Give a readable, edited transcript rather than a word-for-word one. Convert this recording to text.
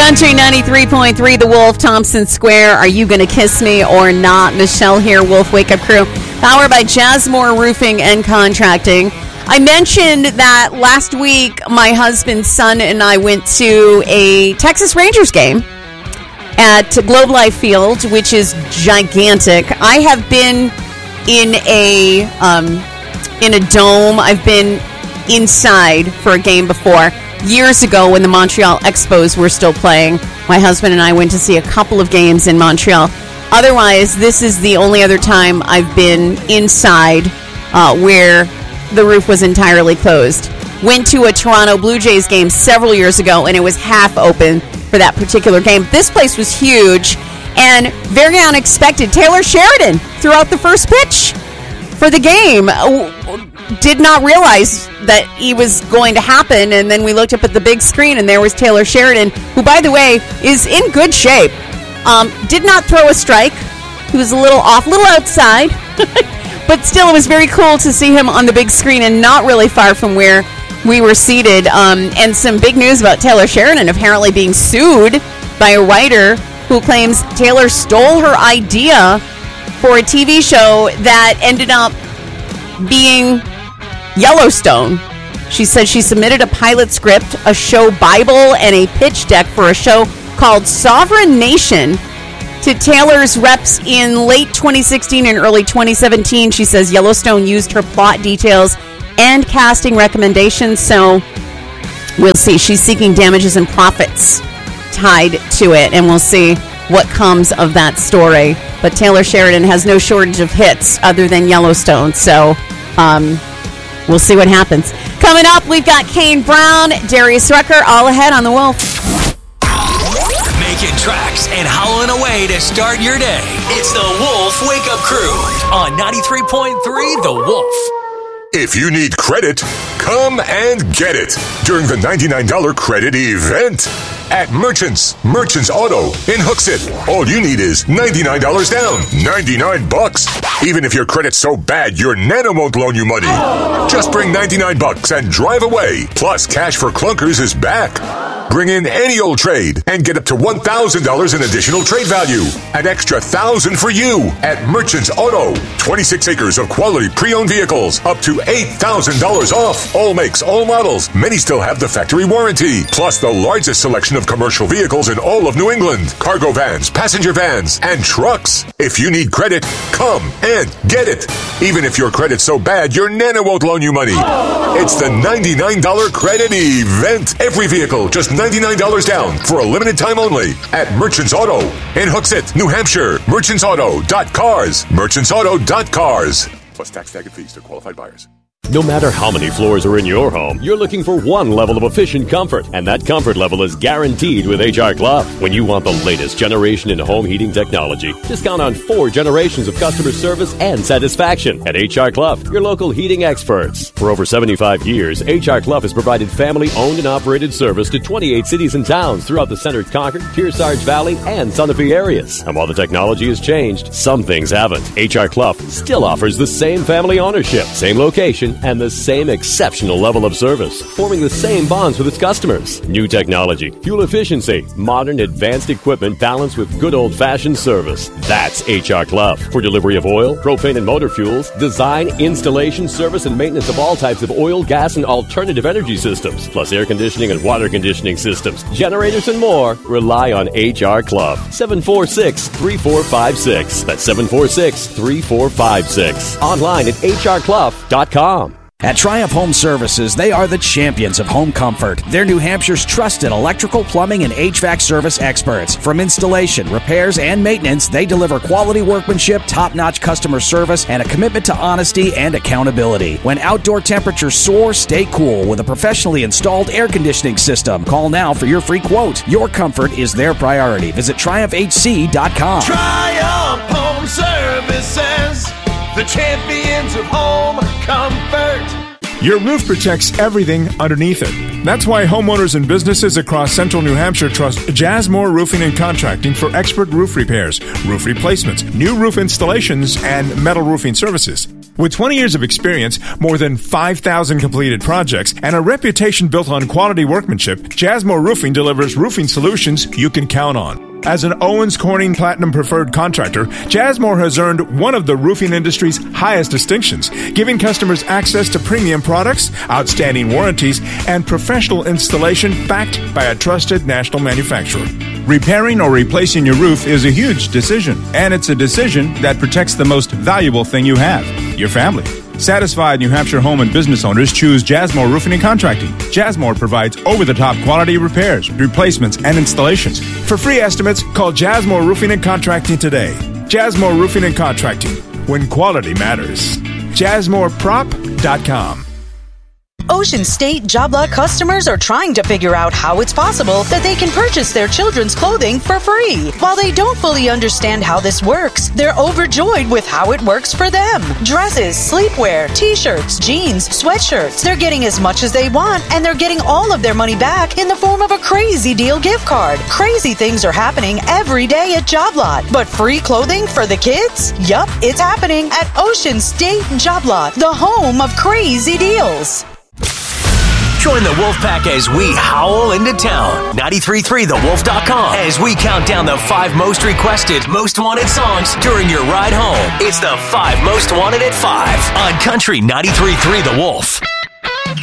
Country 93.3, The Wolf, Thompson Square. Are you going to kiss me or not? Michelle here, Wolf Wake Up Crew. Powered by Jasmore Roofing and Contracting. I mentioned that last week my husband's son and I went to a Texas Rangers game at Globe Life Field, which is gigantic. I have been in a dome. I've been inside for a game before. Years ago when the Montreal Expos were still playing, my husband and I went to see a couple of games in Montreal. Otherwise, this is the only other time I've been inside where the roof was entirely closed. Went to a Toronto Blue Jays game several years ago, and it was half open for that particular game. This place was huge and very unexpected. Taylor Sheridan threw out the first pitch for the game. Did not realize that he was going to happen, and then we looked up at the big screen, and there was Taylor Sheridan, who, by the way, is in good shape. Did not throw a strike. He was a little off, a little outside, but still, it was very cool to see him on the big screen and not really far from where we were seated. And some big news about Taylor Sheridan apparently being sued by a writer who claims Taylor stole her idea for a TV show that ended up being Yellowstone. She said she submitted a pilot script, a show Bible, and a pitch deck for a show called Sovereign Nation to Taylor's reps in late 2016 and early 2017. She says Yellowstone used her plot details and casting recommendations, so we'll see. She's seeking damages and profits tied to it, and we'll see what comes of that story. But Taylor Sheridan has no shortage of hits other than Yellowstone, so we'll see what happens. Coming up, we've got Kane Brown, Darius Rucker, all ahead on The Wolf. Making tracks and howling away to start your day. It's The Wolf Wake Up Crew on 93.3 The Wolf. If you need credit, come and get it during the $99 credit event at Merchants Auto in Hooksett. All you need is $99 down, $99. Even if your credit's so bad, your Nana won't loan you money. Just bring $99 and drive away. Plus, Cash for Clunkers is back. Bring in any old trade and get up to $1,000 in additional trade value. An extra $1,000 for you at Merchants Auto. 26 acres of quality pre-owned vehicles, up to $8,000 off. All makes, all models. Many still have the factory warranty. Plus the largest selection of commercial vehicles in all of New England. Cargo vans, passenger vans, and trucks. If you need credit, come and get it. Even if your credit's so bad, your Nana won't loan you money. It's the $99 credit event. Every vehicle, just $99 down for a limited time only at Merchants Auto in Hooksett, New Hampshire. Merchantsauto.cars. Merchantsauto.cars. Plus tax, tag, and fees to qualified buyers. No matter how many floors are in your home, you're looking for one level of efficient comfort, and that comfort level is guaranteed with HR Clough. When you want the latest generation in home heating technology, just count on 4 generations of customer service and satisfaction at HR Clough, your local heating experts. For over 75 years, HR Clough has provided family-owned and operated service to 28 cities and towns throughout the Centre Concord, Kearsarge Valley, and Sunapee areas. And while the technology has changed, some things haven't. HR Clough still offers the same family ownership, same location, and the same exceptional level of service, forming the same bonds with its customers. New technology, fuel efficiency, modern advanced equipment balanced with good old-fashioned service. That's HR Clough. For delivery of oil, propane, and motor fuels, design, installation, service, and maintenance of all types of oil, gas, and alternative energy systems, plus air conditioning and water conditioning systems, generators, and more, rely on HR Clough. 746-3456. That's 746-3456. Online at hrclough.com. At Triumph Home Services, they are the champions of home comfort. They're New Hampshire's trusted electrical, plumbing, and HVAC service experts. From installation, repairs, and maintenance, they deliver quality workmanship, top-notch customer service, and a commitment to honesty and accountability. When outdoor temperatures soar, stay cool with a professionally installed air conditioning system. Call now for your free quote. Your comfort is their priority. Visit TriumphHC.com. Triumph Home Services, the champions of home comfort. Your roof protects everything underneath it. That's why homeowners and businesses across central New Hampshire trust Jasmore Roofing and Contracting for expert roof repairs, roof replacements, new roof installations, and metal roofing services. With 20 years of experience, more than 5,000 completed projects, and a reputation built on quality workmanship, Jasmore Roofing delivers roofing solutions you can count on. As an Owens Corning Platinum Preferred Contractor, Jasmore has earned one of the roofing industry's highest distinctions, giving customers access to premium products, outstanding warranties, and professional installation backed by a trusted national manufacturer. Repairing or replacing your roof is a huge decision, and it's a decision that protects the most valuable thing you have, your family. Satisfied New Hampshire home and business owners choose Jasmore Roofing and Contracting. Jasmore provides over-the-top quality repairs, replacements, and installations. For free estimates, call Jasmore Roofing and Contracting today. Jasmore Roofing and Contracting, when quality matters. JasmoreProp.com. Ocean State Job Lot customers are trying to figure out how it's possible that they can purchase their children's clothing for free. While they don't fully understand how this works, they're overjoyed with how it works for them. Dresses, sleepwear, t-shirts, jeans, sweatshirts. They're getting as much as they want, and they're getting all of their money back in the form of a Crazy Deal gift card. Crazy things are happening every day at Job Lot. But free clothing for the kids? Yup, it's happening at Ocean State Job Lot, the home of crazy deals. Join the Wolfpack as we howl into town. 93.3thewolf.com as we count down the 5 most requested, most wanted songs during your ride home. It's the 5 most wanted at 5 on Country 93.3 The Wolf.